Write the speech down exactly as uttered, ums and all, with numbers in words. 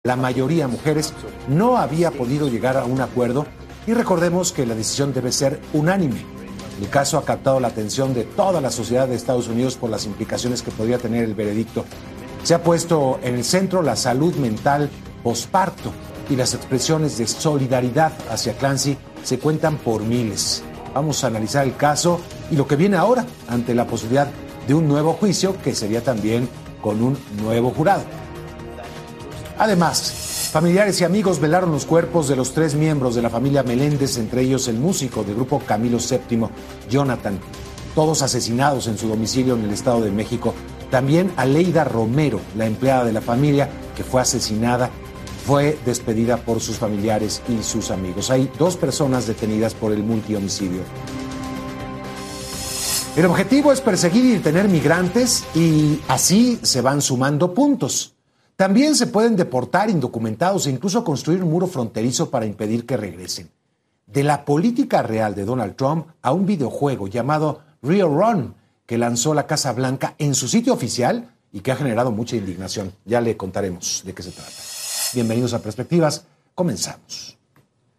la mayoría mujeres, no había podido llegar a un acuerdo y recordemos que la decisión debe ser unánime. El caso ha captado la atención de toda la sociedad de Estados Unidos por las implicaciones que podría tener el veredicto. Se ha puesto en el centro la salud mental posparto y las expresiones de solidaridad hacia Clancy se cuentan por miles. Vamos a analizar el caso y lo que viene ahora ante la posibilidad de un nuevo juicio que sería también con un nuevo jurado. Además, familiares y amigos velaron los cuerpos de los tres miembros de la familia Meléndez, entre ellos el músico del grupo Camilo séptimo, Jonathan, todos asesinados en su domicilio en el Estado de México. También Aleida Romero, la empleada de la familia que fue asesinada, fue despedida por sus familiares y sus amigos. Hay dos personas detenidas por el multihomicidio. El objetivo es perseguir y detener migrantes y así se van sumando puntos. También se pueden deportar indocumentados e incluso construir un muro fronterizo para impedir que regresen. De la política real de Donald Trump a un videojuego llamado Real Run, que lanzó la Casa Blanca en su sitio oficial y que ha generado mucha indignación. Ya le contaremos de qué se trata. Bienvenidos a Perspectivas. Comenzamos.